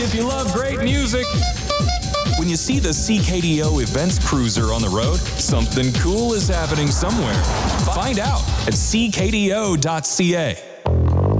if you love great music. When you see the CKDO Events Cruiser on the road, something cool is happening somewhere. Find out at ckdo.ca.